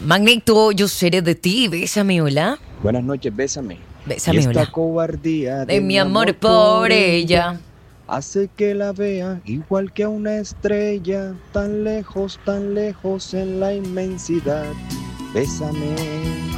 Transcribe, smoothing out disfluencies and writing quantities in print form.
Magneto, yo seré de ti, bésame, hola. Buenas noches, bésame. Bésame, Y esta hola. cobardía De mi amor por ella. hace que la vea igual que a una estrella, tan lejos en la inmensidad. Bésame.